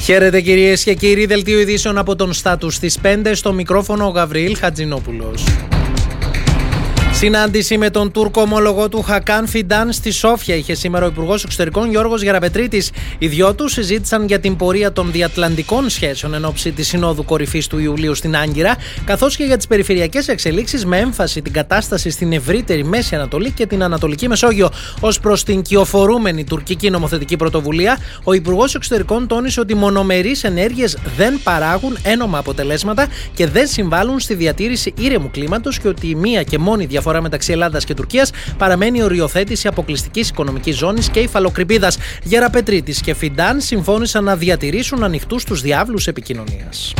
Χαίρετε κυρίες και κύριοι, δελτίο ειδήσεων από τον Στάτους στις 5, στο μικρόφωνο ο Γαβριήλ Χατζηνόπουλος. Συνάντηση με τον Τούρκο ομολογό του Χακάν Φιντάν στη Σόφια είχε σήμερα ο Υπουργός Εξωτερικών Γιώργος Γεραπετρίτης. Οι δυο τους συζήτησαν για την πορεία των διατλαντικών σχέσεων εν ώψη της Συνόδου Κορυφής του Ιουλίου στην Άγκυρα, καθώς και για τις περιφερειακές εξελίξεις με έμφαση την κατάσταση στην ευρύτερη Μέση Ανατολή και την Ανατολική Μεσόγειο. Ως προς την κυοφορούμενη τουρκική νομοθετική πρωτοβουλία, ο Υπουργός Εξωτερικών τόνισε ότι μονομερείς ενέργειες δεν παράγουν ένομα αποτελέσματα και δεν συμβάλλουν στη διατήρηση ήρεμου κλίματος και ότι η μία και μόνη διαφορά μεταξύ Ελλάδας και Τουρκίας παραμένει η οριοθέτηση αποκλειστικής οικονομικής ζώνης και υφαλοκρηπίδας. Γεραπετρίτης και Φιντάν συμφώνησαν να διατηρήσουν ανοιχτούς τους διάβλους επικοινωνίας.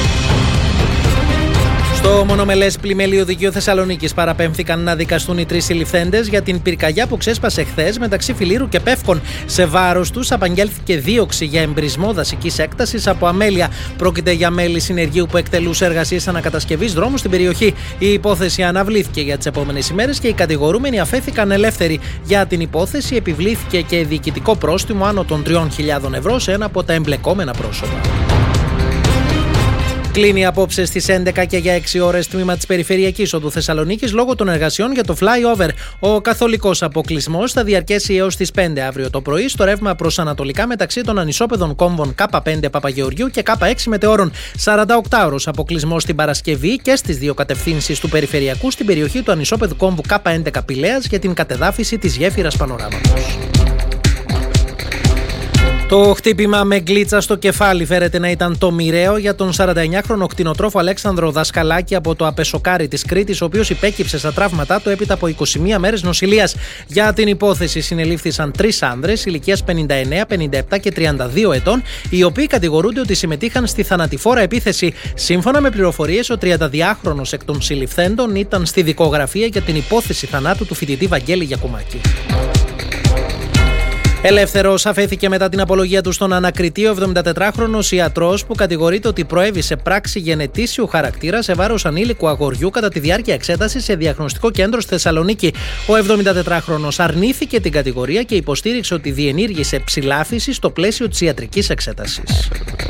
Στο μονομελές πλημμέλιο Δικείου Θεσσαλονίκης παραπέμφθηκαν να δικαστούν οι 3 συλληφθέντες για την πυρκαγιά που ξέσπασε χθες μεταξύ Φιλήρου και Πεύκων. Σε βάρος τους απαγγέλθηκε δίωξη για εμπρισμό δασικής έκτασης από αμέλεια. Πρόκειται για μέλη συνεργείου που εκτελούσε εργασίες ανακατασκευής δρόμου στην περιοχή. Η υπόθεση αναβλήθηκε για τις επόμενες ημέρες και οι κατηγορούμενοι αφέθηκαν ελεύθεροι. Για την υπόθεση επιβλήθηκε και διοικητικό πρόστιμο άνω των 3.000 ευρώ σε ένα από τα εμπλεκόμενα πρόσωπα. Κλείνει απόψε στις 11 και για 6 ώρες τμήμα της Περιφερειακής Οδού Θεσσαλονίκης λόγω των εργασιών για το flyover. Ο καθολικός αποκλεισμός θα διαρκέσει έως τις 5 αύριο το πρωί στο ρεύμα προς ανατολικά μεταξύ των ανισόπεδων κόμβων K5 Παπαγεωργιού και K6 Μετεώρων. 48ωρος αποκλεισμός την Παρασκευή και στις δύο κατευθύνσεις του Περιφερειακού στην περιοχή του ανισόπεδου κόμβου K11 Πηλέας για την κατεδάφιση της γέφυρας Πανοράματος. Το χτύπημα με γκλίτσα στο κεφάλι φέρεται να ήταν το μοιραίο για τον 49χρονο κτηνοτρόφο Αλέξανδρο Δασκαλάκη από το Απεσοκάρι της Κρήτης, ο οποίος υπέκυψε στα τραύματά του έπειτα από 21 μέρες νοσηλείας. Για την υπόθεση συνελήφθησαν 3 άνδρες ηλικίας 59, 57 και 32 ετών, οι οποίοι κατηγορούνται ότι συμμετείχαν στη θανατηφόρα επίθεση. Σύμφωνα με πληροφορίες, ο 32χρονος εκ των συλληφθέντων ήταν στη δικογραφία για την υπόθεση θανάτου του φοιτητή Βαγγέλη Γιακουμάκη. Ελεύθερος αφέθηκε μετά την απολογία του στον ανακριτή ο 74χρονος ιατρός που κατηγορείται ότι προέβησε πράξη γενετήσιου χαρακτήρα σε βάρος ανήλικου αγοριού κατά τη διάρκεια εξέτασης σε διαγνωστικό κέντρο στη Θεσσαλονίκη. Ο 74χρονος αρνήθηκε την κατηγορία και υποστήριξε ότι διενήργησε ψηλάφιση στο πλαίσιο της ιατρικής εξέτασης.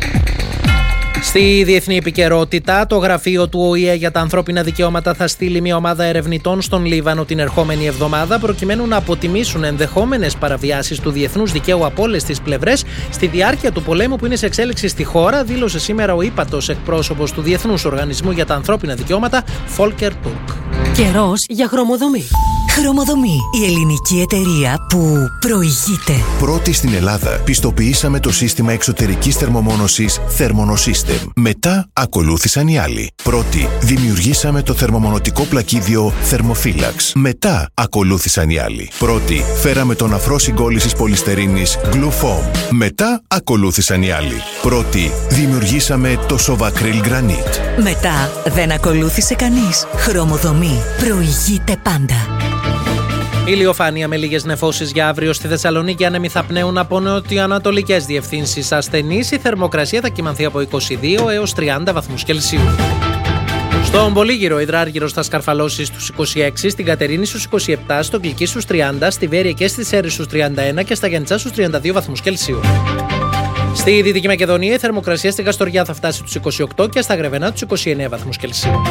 Στη διεθνή επικαιρότητα, το γραφείο του ΟΗΕ για τα ανθρώπινα δικαιώματα θα στείλει μια ομάδα ερευνητών στον Λίβανο την ερχόμενη εβδομάδα προκειμένου να αποτιμήσουν ενδεχόμενες παραβιάσεις του διεθνούς δικαίου από όλες τις πλευρές στη διάρκεια του πολέμου που είναι σε εξέλιξη στη χώρα, δήλωσε σήμερα ο ύπατος εκπρόσωπος του Διεθνούς Οργανισμού για τα Ανθρώπινα Δικαιώματα, Φόλκερ Τουρκ. Καιρός για χρωμοδομή. Χρωμοδομή, η ελληνική εταιρεία που προηγείται. Πρώτη στην Ελλάδα πιστοποιήσαμε το σύστημα εξωτερικής θερμομόνωσης Thermonosystem. Μετά ακολούθησαν οι άλλοι. Πρώτη δημιουργήσαμε το θερμομονωτικό πλακίδιο Thermophilax. Μετά ακολούθησαν οι άλλοι. Πρώτη φέραμε τον αφρό συγκόλλησης πολυστερίνης Glufoam. Μετά ακολούθησαν οι άλλοι. Πρώτη δημιουργήσαμε το Sovacryl Granite. Μετά δεν ακολούθησε κανείς. Χρωμοδομή προηγείται πάντα. Ηλιοφάνεια με λίγες νεφώσεις για αύριο στη Θεσσαλονίκη. Άνεμοι θα πνέουν από νοτιοανατολικές διευθύνσεις ασθενείς. Η θερμοκρασία θα κυμανθεί από 22 έως 30 βαθμούς Κελσίου. Στον Πολύγυρο, υδράργυρος θα σκαρφαλώσει στους 26, στην Κατερίνη στους 27, στον Κλική στους 30, στη Βέρεια και στη Σέρρη στους 31 και στα Γιαννιτσά στους 32 βαθμούς Κελσίου. Στη Δυτική Μακεδονία η θερμοκρασία στην Καστοριά θα φτάσει τους 28 και στα Γρεβενά τους 29 βαθμούς Κελσίου.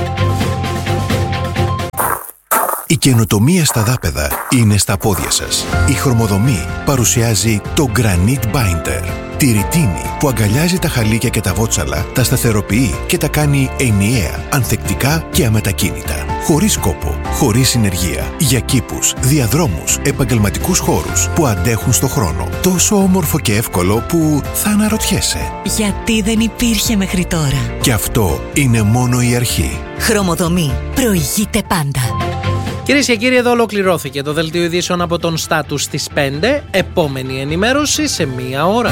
Η καινοτομία στα δάπεδα είναι στα πόδια σας. Η Χρωμοδομή παρουσιάζει το Granite Binder. Τη ρητίνη που αγκαλιάζει τα χαλίκια και τα βότσαλα, τα σταθεροποιεί και τα κάνει ενιαία, ανθεκτικά και αμετακίνητα. Χωρίς κόπο, χωρίς συνεργεία. Για κήπους, διαδρόμους, επαγγελματικούς χώρους που αντέχουν στο χρόνο. Τόσο όμορφο και εύκολο που θα αναρωτιέσαι. Γιατί δεν υπήρχε μέχρι τώρα. Και αυτό είναι μόνο η αρχή. Χρωμοδομή προηγείται πάντα. Κυρίες και κύριοι, εδώ ολοκληρώθηκε το δελτίο ειδήσεων από τον Στάτους στις 5. Επόμενη ενημέρωση σε 1 ώρα.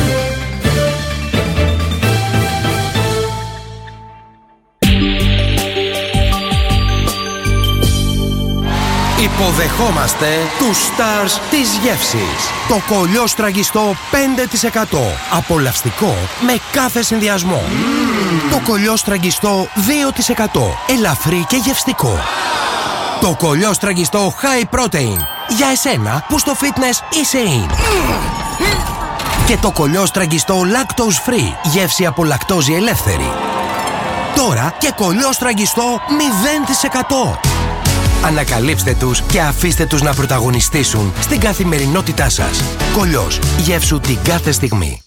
Υποδεχόμαστε τους stars της γεύσης. Το κολλιό στραγγιστό 5%. Απολαυστικό με κάθε συνδυασμό. Το κολλιό στραγγιστό 2%. Ελαφρύ και γευστικό. Το κολλιό στραγγιστό high protein. Για εσένα που στο fitness είσαι in. Και το κολλιό στραγγιστό Lactose Free, γεύση από λακτόζη ελεύθερη. Τώρα και κολλιό στραγγιστό 0%. Ανακαλύψτε τους και αφήστε τους να πρωταγωνιστήσουν στην καθημερινότητά σας. Κολλιός, γεύσου την κάθε στιγμή.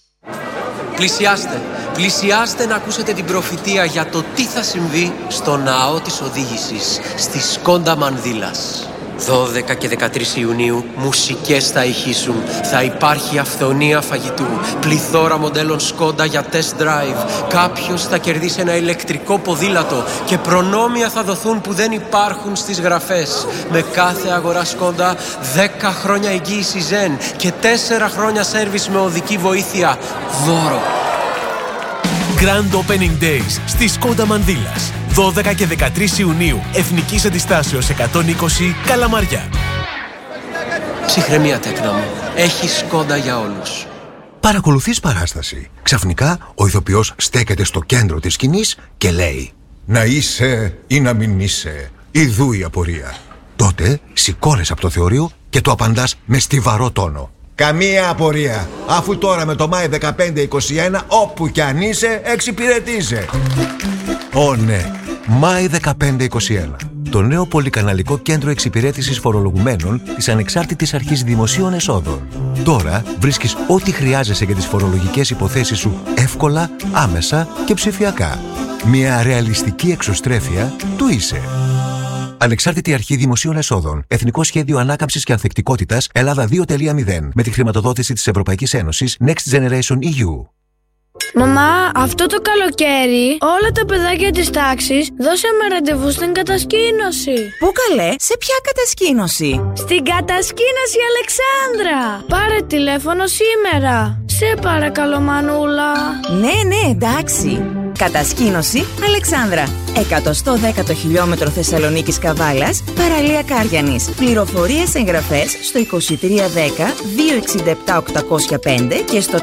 Πλησιάστε να ακούσετε την προφητεία για το τι θα συμβεί στο ναό της οδήγησης στη Σκόντα Μανδύλας. 12 και 13 Ιουνίου μουσικές θα ηχήσουν. Θα υπάρχει αυθονία φαγητού, πληθώρα μοντέλων Σκόντα για test drive. Κάποιος θα κερδίσει ένα ηλεκτρικό ποδήλατο και προνόμια θα δοθούν που δεν υπάρχουν στις γραφές. Με κάθε αγορά Σκόντα 10 χρόνια εγγύηση Zen και 4 χρόνια σέρβις με οδική βοήθεια δώρο. Grand Opening Days στη Σκόντα Μανδύλας. 12 και 13 Ιουνίου, Εθνικής Αντιστάσεως 120, Καλαμαριά. Ψυχραιμία, τέκνα μου. Έχει Σκόντα για όλους. Παρακολουθείς παράσταση. Ξαφνικά ο ηθοποιός στέκεται στο κέντρο της σκηνής και λέει «Να είσαι ή να μην είσαι, ιδού η απορία». Τότε σηκώνεσαι από το θεωρείο και το απαντάς με στιβαρό τόνο. «Καμία απορία, αφού τώρα με το Μάη 15-21 όπου κι αν είσαι εξυπηρετείσαι». Ω ναι, Μάη 15-21. Το νέο πολυκαναλικό κέντρο εξυπηρέτησης φορολογουμένων της Ανεξάρτητης Αρχής Δημοσίων Εσόδων. Τώρα βρίσκεις ό,τι χρειάζεσαι για τις φορολογικές υποθέσεις σου εύκολα, άμεσα και ψηφιακά. Μια ρεαλιστική εξωστρέφεια του είσαι. Ανεξάρτητη Αρχή Δημοσίων Εσόδων. Εθνικό Σχέδιο Ανάκαμψης και Ανθεκτικότητας Ελλάδα 2.0. Με τη χρηματοδότηση της Ευρωπαϊκής Ένωσης Next Generation EU. Μαμά, αυτό το καλοκαίρι όλα τα παιδάκια της τάξης δώσαμε ραντεβού στην κατασκήνωση. Πού καλέ, σε ποια κατασκήνωση? Στην κατασκήνωση Αλεξάνδρα. Πάρε τηλέφωνο σήμερα. Σε παρακαλώ μανούλα. Ναι, εντάξει. Κατασκήνωση Αλεξάνδρα. 110ο χιλιόμετρο Θεσσαλονίκης Καβάλας, παραλία Κάριανης. Πληροφορίες εγγραφές στο 2310 267 805 και στο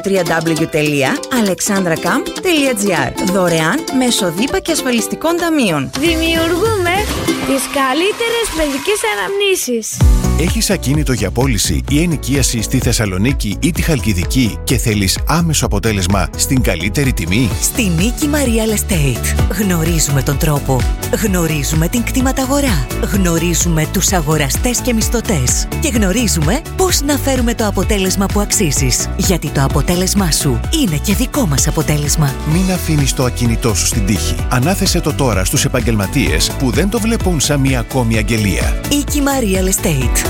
www.alexandracamp.gr. Δωρεάν μέσω ΔΥΠΑ και ασφαλιστικών ταμείων. Δημιουργούμε τις καλύτερες παιδικές αναμνήσεις. Έχεις ακίνητο για πώληση ή ενοικίαση στη Θεσσαλονίκη ή τη Χαλκιδική και θέλεις άμεσο αποτέλεσμα στην καλύτερη τιμή? Στη Νίκημα Real Estate γνωρίζουμε τον τρόπο, γνωρίζουμε την κτηματαγορά, γνωρίζουμε τους αγοραστές και μισθωτές και γνωρίζουμε πώς να φέρουμε το αποτέλεσμα που αξίζεις. Γιατί το αποτέλεσμά σου είναι και δικό μας αποτέλεσμα. Μην αφήνεις το ακίνητό σου στην τύχη. Ανάθεσε το τώρα στους επαγγελματίες που δεν το βλέπουν σαν μια ακόμη αγγελία. Νίκημα Real Estate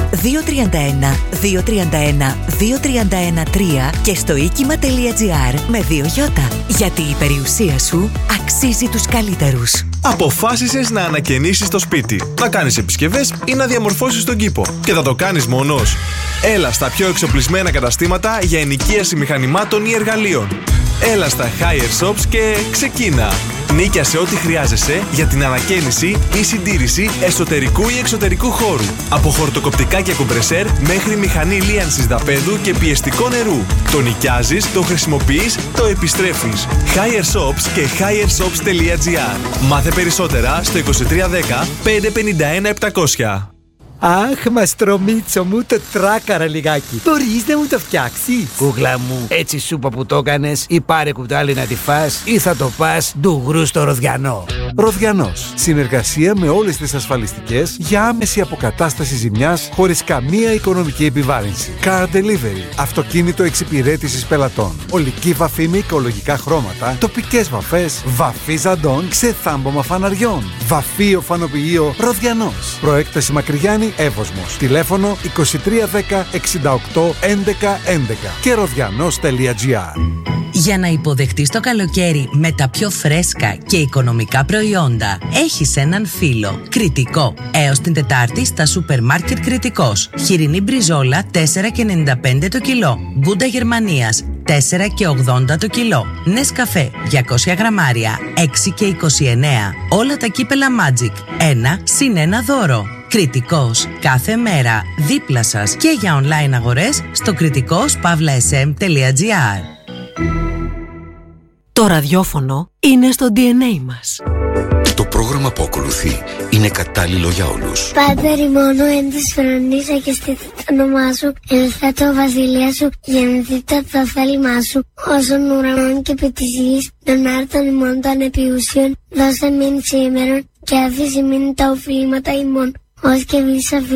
231 231 231 3 και στο οίκημα.gr με 2 γιώτα. Γιατί η περιουσία σου αξίζει τους καλύτερους. Αποφάσισες να ανακαινήσεις το σπίτι, να κάνεις επισκευές ή να διαμορφώσεις τον κήπο. Και θα το κάνεις μόνος. Έλα στα πιο εξοπλισμένα καταστήματα για ενοικίαση μηχανημάτων ή εργαλείων. Έλα στα Higher Shops και ξεκίνα. Νίκιασε ό,τι χρειάζεσαι για την ανακαίνιση ή συντήρηση εσωτερικού ή εξωτερικού χώρου. Από χορτοκοπτικά και κομπρεσέρ μέχρι μηχανή λίανσης δαπέδου και πιεστικό νερού. Το νοικιάζεις, το χρησιμοποιείς, το επιστρέφεις. Higher Shops και highershops.gr. Μάθε περισσότερα στο 2310 551 700. Αχ, μαστρομίτσο μου, το τράκαρα λιγάκι. Μπορείς να μου το φτιάξεις? Κούκλα μου, έτσι σούπα που το έκανες, ή πάρε κουτάλι να τη φας, ή θα το πας ντουγρού στο Ροδιανό. Ροδιανός. Συνεργασία με όλες τις ασφαλιστικές για άμεση αποκατάσταση ζημιάς χωρίς καμία οικονομική επιβάρυνση. Car Delivery. Αυτοκίνητο εξυπηρέτησης πελατών. Ολική βαφή με οικολογικά χρώματα. Τοπικές βαφές. Βαφή ζαντών. Ξεθάμπομα φαναριών. Βαφή οφανοποιείο Ροδιανός. Προέκταση Μακρυγιάννη, Εύωσμος. Τηλέφωνο 2310 68 11 11 και ροδιανός.gr. Για να υποδεχτείς το καλοκαίρι με τα πιο φρέσκα και οικονομικά προϊόντα, έχεις έναν φίλο. Κρητικό. Έως την Τετάρτη στα σούπερ μάρκετ Κρητικός. Χοιρινή μπριζόλα 4,95 το κιλό. Γκούντα Γερμανίας 4,80 το κιλό. Νεσκαφέ 200 γραμμάρια 6,29. Όλα τα κύπελα Magic 1 συν 1 δώρο. Κρητικός. Κάθε μέρα δίπλα σας και για online αγορές στο kritikos.sm.gr. Το ραδιόφωνο είναι στο DNA μας. Το πρόγραμμα που ακολουθεί είναι κατάλληλο για όλους. Πάτερ ημών εν της φρονής αγεστήθη το όνομά σου, ελθέτω βασιλεία σου, γεννηθείτε το θέλημά σου, όσων ουρανών και επί της γης, των άρτων ημών των επιουσίων, δώσε μην σήμερον και αφήσει μην τα οφείλματα ημών, ως και βίσα